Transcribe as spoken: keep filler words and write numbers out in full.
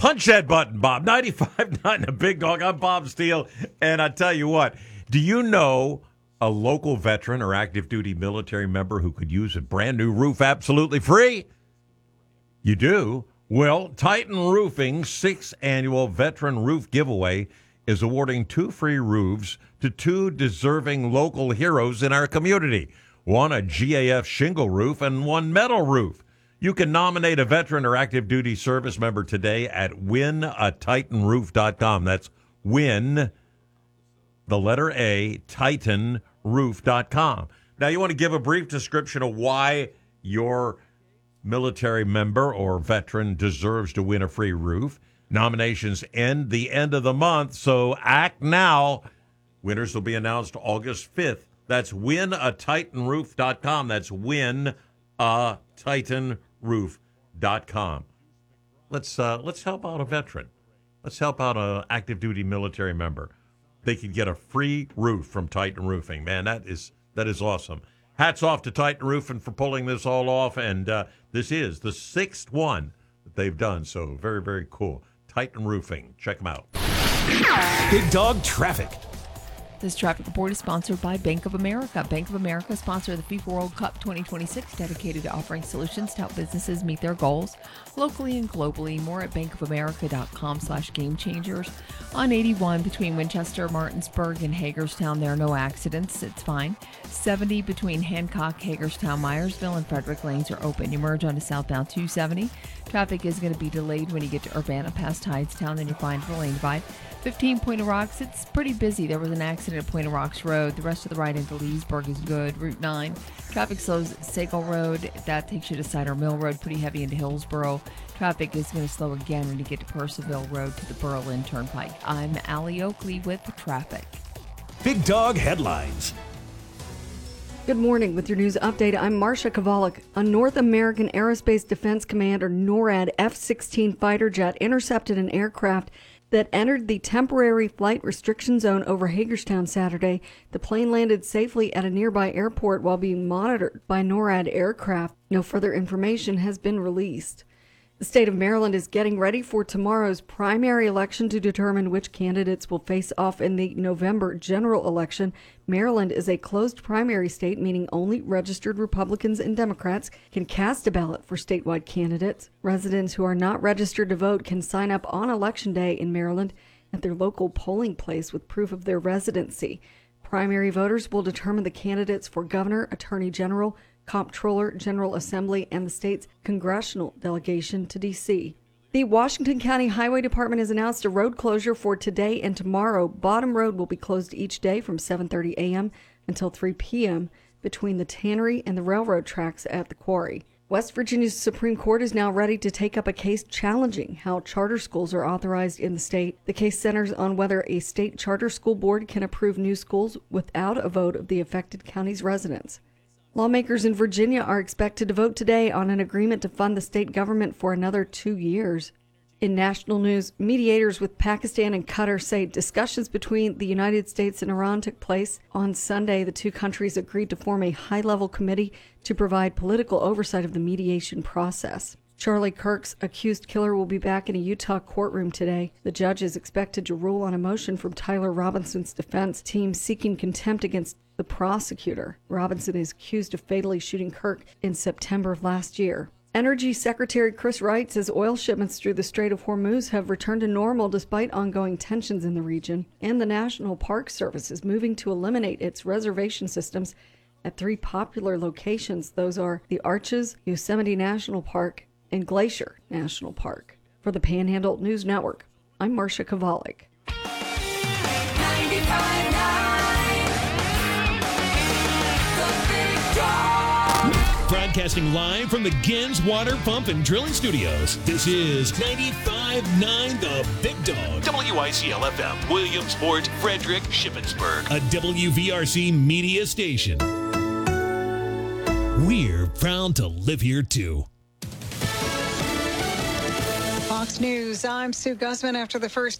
Punch that button, Bob. ninety-five nine The Big Dog. I'm Bob Steele. And I tell you what, do you know a local veteran or active duty military member who could use a brand new roof absolutely free? You do? Well, Titan Roofing's sixth annual Veteran Roof Giveaway is awarding two free roofs to two deserving local heroes in our community. One a G A F shingle roof and one metal roof. You can nominate a veteran or active duty service member today at win a titan roof dot com. That's win, the letter A, titan roof dot com. Now, you want to give a brief description of why your military member or veteran deserves to win a free roof. Nominations end the end of the month, so act now. Winners will be announced August fifth. That's win a titan roof dot com. That's win a titan roof dot com. Let's uh, let's help out a veteran. Let's help out an active duty military member. They can get a free roof from Titan Roofing. Man, that is that is awesome. Hats off to Titan Roofing for pulling this all off, and uh, this is the sixth one that they've done. So very, very cool. Titan Roofing. Check them out. Big Dog Traffic. This traffic report is sponsored by Bank of America. Bank of America, sponsor of the FIFA World Cup twenty twenty-six, dedicated to offering solutions to help businesses meet their goals locally and globally. More at bankofamerica.com slash game changers. On eighty-one between Winchester, Martinsburg, and Hagerstown, there are no accidents. It's fine. seventy between Hancock, Hagerstown, Myersville, and Frederick lanes are open. You merge onto southbound two seventy. Traffic is going to be delayed when you get to Urbana past Hydestown, then you find the lane divide. fifteen Point of Rocks, it's pretty busy. There was an accident at Point of Rocks Road. The rest of the ride into Leesburg is good. Route nine, traffic slows at Sagal Road. That takes you to Cider Mill Road, pretty heavy into Hillsboro. Traffic is going to slow again when you get to Percival Road to the Berlin Turnpike. I'm Allie Oakley with traffic. Big Dog Headlines. Good morning. With your news update, I'm Marcia Kovalik. A North American Aerospace Defense Command, or NORAD, F sixteen fighter jet intercepted an aircraft that entered the temporary flight restriction zone over Hagerstown Saturday. The plane landed safely at a nearby airport while being monitored by NORAD aircraft. No further information has been released. The state of Maryland is getting ready for tomorrow's primary election to determine which candidates will face off in the November general election. Maryland is a closed primary state, meaning only registered Republicans and Democrats can cast a ballot for statewide candidates. Residents who are not registered to vote can sign up on Election Day in Maryland at their local polling place with proof of their residency. Primary voters will determine the candidates for governor, attorney general, comptroller, General Assembly, and the state's congressional delegation to D C. The Washington County Highway Department has announced a road closure for today and tomorrow. Bottom Road will be closed each day from seven thirty a.m. until three p.m. between the tannery and the railroad tracks at the quarry. West Virginia's Supreme Court is now ready to take up a case challenging how charter schools are authorized in the state. The case centers on whether a state charter school board can approve new schools without a vote of the affected county's residents. Lawmakers in Virginia are expected to vote today on an agreement to fund the state government for another two years. In national news, mediators with Pakistan and Qatar say discussions between the United States and Iran took place. On Sunday, the two countries agreed to form a high-level committee to provide political oversight of the mediation process. Charlie Kirk's accused killer will be back in a Utah courtroom today. The judge is expected to rule on a motion from Tyler Robinson's defense team seeking contempt against the prosecutor. Robinson is accused of fatally shooting Kirk in September of last year. Energy Secretary Chris Wright says oil shipments through the Strait of Hormuz have returned to normal despite ongoing tensions in the region, and the National Park Service is moving to eliminate its reservation systems at three popular locations. Those are the Arches, Yosemite National Park, and Glacier National Park. For the Panhandle News Network, I'm Marcia Kovalik. Broadcasting live from the Gens Water Pump and Drilling Studios. This is ninety-five point nine The Big Dog. W I C L F M, Williamsport, Frederick, Shippensburg. A W V R C media station. We're proud to live here, too. Fox News, I'm Sue Guzman. After the first